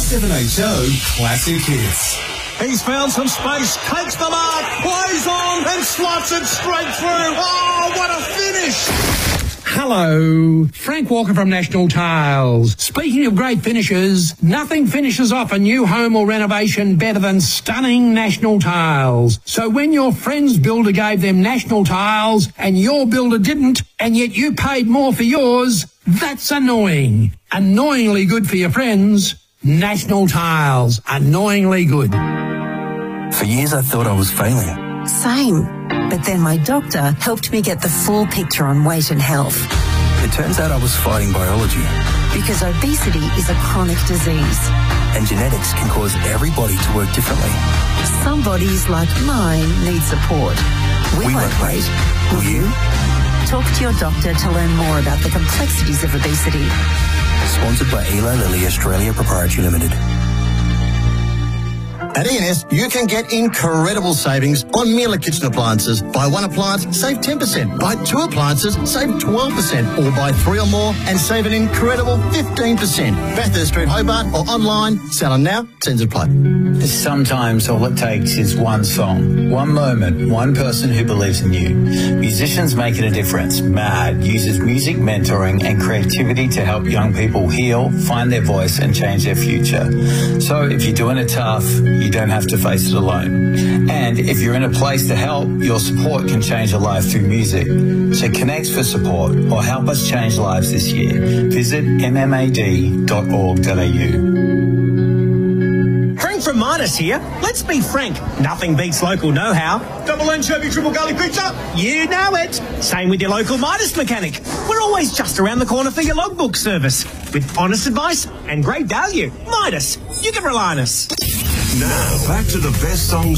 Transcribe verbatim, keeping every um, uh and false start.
seven H O Classic Hits. He's found some space, takes the mark, plays on and slots it straight through. Oh, what a finish! Hello, Frank Walker from National Tiles. Speaking of great finishes, nothing finishes off a new home or renovation better than stunning National Tiles. So when your friend's builder gave them National Tiles and your builder didn't, and yet you paid more for yours, that's annoying. Annoyingly good for your friends. National Tiles. Annoyingly good. For years I thought I was failing. Same. But then my doctor helped me get the full picture on weight and health. It turns out I was fighting biology. Because obesity is a chronic disease. And genetics can cause everybody to work differently. Some bodies, like mine, need support. We, we won't wait. Will you? Talk to your doctor to learn more about the complexities of obesity. Sponsored by Eli Lilly Australia Proprietary Limited. At E and S, you can get incredible savings on Miele kitchen appliances. Buy one appliance, save ten percent. Buy two appliances, save twelve percent. Or buy three or more and save an incredible fifteen percent. Bathurst Street, Hobart, or online. Selling now, sends a plate. Sometimes all it takes is one song, one moment, one person who believes in you. Musicians make it a difference. MAD uses music mentoring and creativity to help young people heal, find their voice and change their future. So if you're doing it tough, you don't have to face it alone. And if you're in a place to help, your support can change a life through music. So connect for support or help us change lives this year. Visit m m a d dot org dot a u. Frank from Midas here. Let's be frank. Nothing beats local know-how. Double anchovy, triple garlic pizza. You know it. Same with your local Midas mechanic. We're always just around the corner for your logbook service. With honest advice and great value. Midas. You can rely on us. Now, back to the best songs